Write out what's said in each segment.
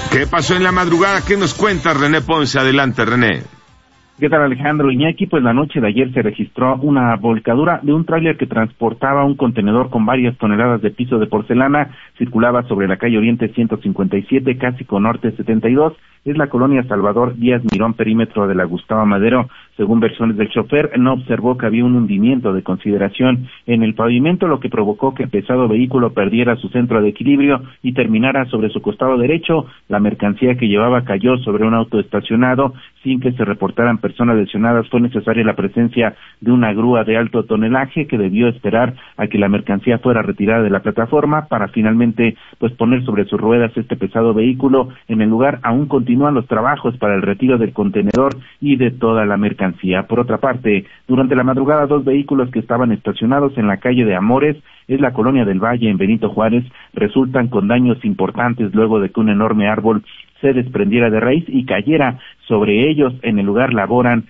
¿Qué pasó en la madrugada? ¿Qué nos cuenta René Ponce? Adelante, René. ¿Qué tal, Alejandro Iñaki? Pues la noche de ayer se registró una volcadura de un tráiler que transportaba un contenedor con varias toneladas de piso de porcelana. Circulaba sobre la calle Oriente 157, casi con Norte 72. Es la colonia Salvador Díaz Mirón, perímetro de la Gustavo Madero. Según versiones del chofer, no observó que había un hundimiento de consideración en el pavimento, lo que provocó que el pesado vehículo perdiera su centro de equilibrio y terminara sobre su costado derecho. La mercancía que llevaba cayó sobre un auto estacionado sin que se reportaran personas lesionadas. Fue necesaria la presencia de una grúa de alto tonelaje que debió esperar a que la mercancía fuera retirada de la plataforma para finalmente poner sobre sus ruedas este pesado vehículo. En el lugar aún continúan los trabajos para el retiro del contenedor y de toda la mercancía. Por otra parte, durante la madrugada, 2 vehículos que estaban estacionados en la calle de Amores, es la colonia del Valle en Benito Juárez, resultan con daños importantes luego de que un enorme árbol se desprendiera de raíz y cayera sobre ellos. En el lugar laboraron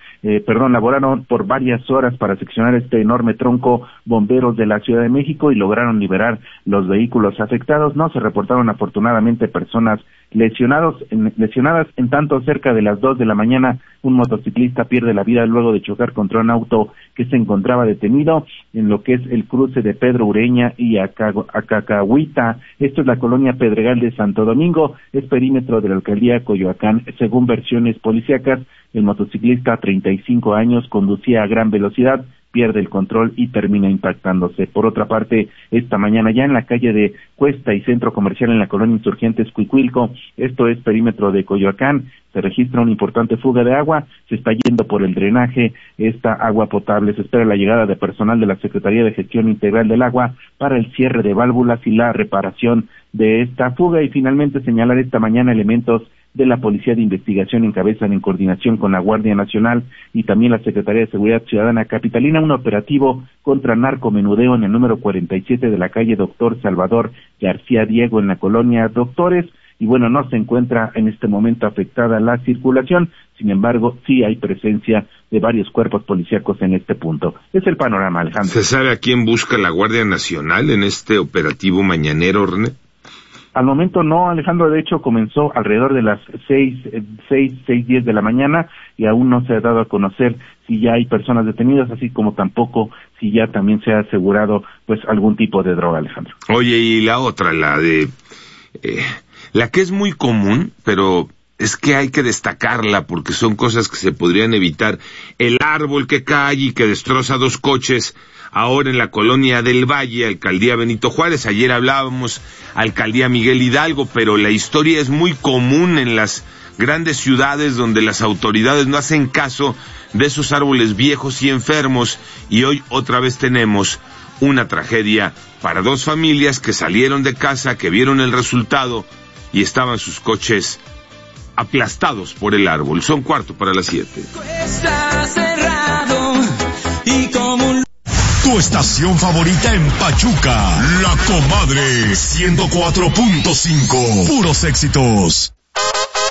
por varias horas para seccionar este enorme tronco bomberos de la Ciudad de México y lograron liberar los vehículos afectados. No se reportaron afortunadamente personas lesionadas. En tanto, cerca de las 2 de la mañana, un motociclista pierde la vida luego de chocar contra un auto que se encontraba detenido en lo que es el cruce de Pedro Ureña y Acacahuita. Esto es la colonia Pedregal de Santo Domingo, es perímetro de la alcaldía Coyoacán. Según versiones policíacas, el motociclista, 35 años, conducía a gran velocidad, pierde el control y termina impactándose. Por otra parte, esta mañana ya en la calle de Cuesta y Centro Comercial en la colonia Insurgentes Cuicuilco, esto es perímetro de Coyoacán, se registra una importante fuga de agua, se está yendo por el drenaje esta agua potable. Se espera la llegada de personal de la Secretaría de Gestión Integral del Agua para el cierre de válvulas y la reparación de esta fuga. Y finalmente señalar esta mañana elementos de la Policía de Investigación encabezan en coordinación con la Guardia Nacional y también la Secretaría de Seguridad Ciudadana Capitalina un operativo contra narcomenudeo en el número 47 de la calle Doctor Salvador García Diego en la colonia Doctores. Y bueno, no se encuentra en este momento afectada la circulación, sin embargo, sí hay presencia de varios cuerpos policíacos en este punto. Es el panorama, Alejandro. ¿Se sabe a quién busca la Guardia Nacional en este operativo mañanero, René? Al momento no, Alejandro. De hecho comenzó alrededor de las 6:10 de la mañana y aún no se ha dado a conocer si ya hay personas detenidas, así como tampoco si ya también se ha asegurado algún tipo de droga, Alejandro. Oye, y la otra, la que es muy común, pero es que hay que destacarla porque son cosas que se podrían evitar. El árbol que cae y que destroza 2 coches ahora en la colonia del Valle, alcaldía Benito Juárez. Ayer hablábamos alcaldía Miguel Hidalgo, pero la historia es muy común en las grandes ciudades donde las autoridades no hacen caso de esos árboles viejos y enfermos, y hoy otra vez tenemos una tragedia para 2 familias que salieron de casa, que vieron el resultado y estaban sus coches aplastados por el árbol. Son 6:45. Tu estación favorita en Pachuca, La Comadre 104.5, puros éxitos.